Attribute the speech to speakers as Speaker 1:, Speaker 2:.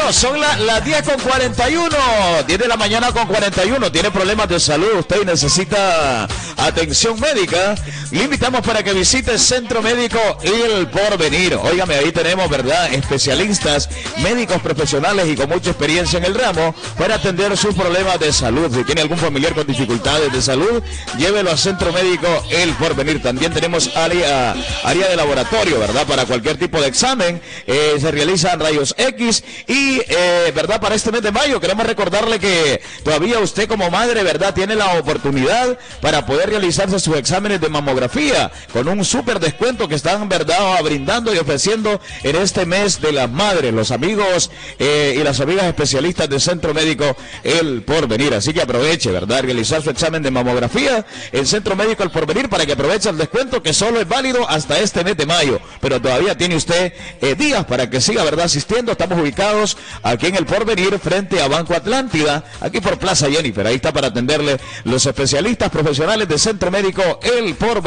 Speaker 1: son las 10:41, 10 de la mañana con 41. Tiene problemas de salud usted y necesita atención médica. Le invitamos para que visite el Centro Médico El Porvenir. Óigame, ahí tenemos, ¿verdad?, especialistas, médicos profesionales y con mucha experiencia en el ramo para atender sus problemas de salud. Si tiene algún familiar con dificultades de salud, llévelo al Centro Médico El Porvenir. También tenemos área de laboratorio, ¿verdad?, para cualquier tipo de examen. Se realizan rayos X y, ¿verdad?, para este mes de mayo queremos recordarle que todavía usted como madre, ¿verdad?, tiene la oportunidad para poder realizarse sus exámenes de mamografía con un súper descuento que están, ¿verdad?, brindando y ofreciendo en este mes de las madres, los amigos y las amigas especialistas del Centro Médico El Porvenir. Así que aproveche, ¿verdad?, realizar su examen de mamografía en Centro Médico El Porvenir para que aproveche el descuento que solo es válido hasta este mes de mayo, pero todavía tiene usted días para que siga, ¿verdad?, asistiendo. Estamos ubicados aquí en El Porvenir frente a Banco Atlántida, aquí por Plaza Jennifer. Ahí está para atenderle los especialistas profesionales del Centro Médico El Porvenir.